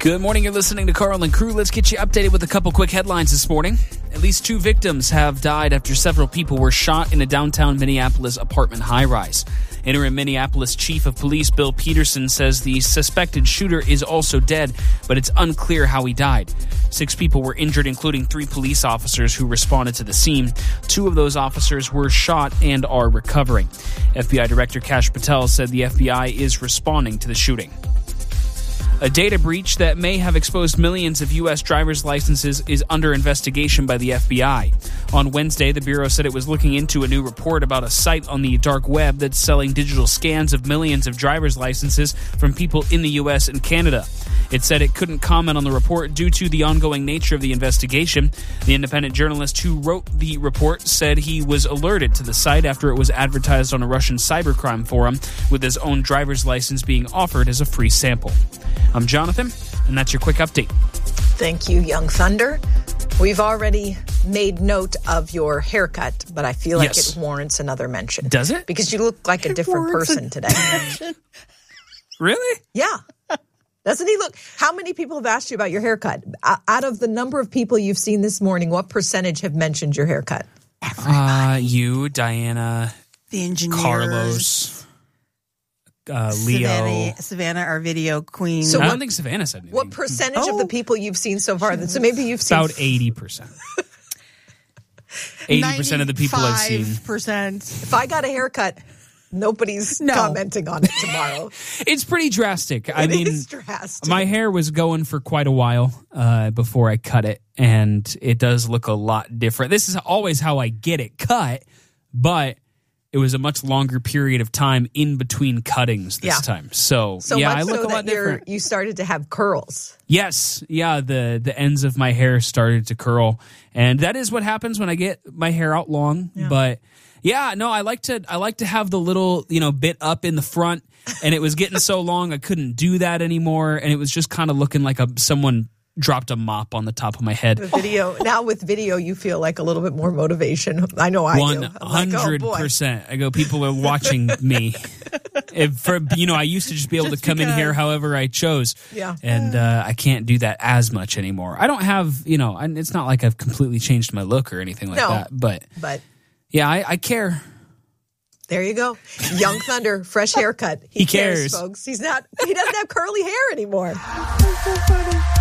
Good morning. You're listening to Carl and Crew. Let's get you updated with a couple quick headlines this morning. At least 2 victims have died after several people were shot in a downtown Minneapolis apartment high-rise. Interim Minneapolis Chief of Police Bill Peterson says the suspected shooter is also dead, but it's unclear how he died. 6 people were injured, including 3 police officers who responded to the scene. 2 of those officers were shot and are recovering. FBI Director Kash Patel said the FBI is responding to the shooting. A data breach that may have exposed millions of U.S. driver's licenses is under investigation by the FBI. On Wednesday, the Bureau said it was looking into a new report about a site on the dark web that's selling digital scans of millions of driver's licenses from people in the U.S. and Canada. It said it couldn't comment on the report due to the ongoing nature of the investigation. The independent journalist who wrote the report said he was alerted to the site after it was advertised on a Russian cybercrime forum, with his own driver's license being offered as a free sample. I'm Jonathan, and that's your quick update. Thank you, Young Thunder. We've already made note of your haircut, but I feel like it warrants another mention. Does it? Because you look like a different person today. Really? Yeah. Doesn't he look? How many people have asked you about your haircut? Out of the number of people you've seen this morning, what percentage have mentioned your haircut? You, Diana, the engineers, Carlos, Leo, Savannah, our video queen. So I don't think Savannah said anything. What percentage of the people you've seen so far? So maybe you've seen about 80%. 80% of the people I've seen. 5%. If I got a haircut, nobody's commenting on it tomorrow. It's pretty drastic. It is drastic. My hair was going for quite a while before I cut it, and it does look a lot different. This is always how I get it cut, but it was a much longer period of time in between cuttings this time. So I look a lot different. You started to have curls. Yes. Yeah, the ends of my hair started to curl. And that is what happens when I get my hair out long. Yeah. But yeah, no, I like to have the little, bit up in the front, and it was getting so long I couldn't do that anymore, and it was just kind of looking like someone dropped a mop on the top of my head. Now with video, you feel like a little bit more motivation. I know I do. 100%. I go, people are watching me. I used to just be able to come in here however I chose. Yeah. And I can't do that as much anymore. I don't have, it's not like I've completely changed my look or anything like that. But yeah, I care. There you go. Young Thunder, fresh haircut. He cares, folks. He doesn't have curly hair anymore. That's so funny.